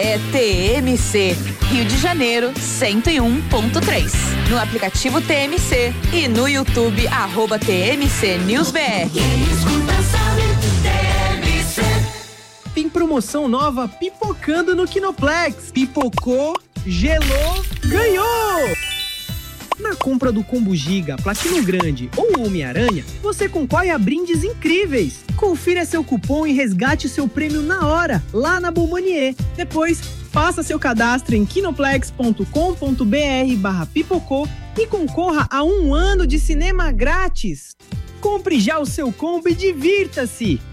É TMC, Rio de Janeiro 101.3. No aplicativo TMC e no YouTube @TMC News BR. Tem promoção nova pipocando no Kinoplex. Pipocou, gelou, ganhou! Na compra do Combo Giga, Platino Grande ou Homem-Aranha, você concorre a brindes incríveis. Confira seu cupom e resgate seu prêmio na hora, lá na Bomanier. Depois, faça seu cadastro em kinoplex.com.br/pipocô e concorra a 1 ano de cinema grátis. Compre já o seu combo e divirta-se!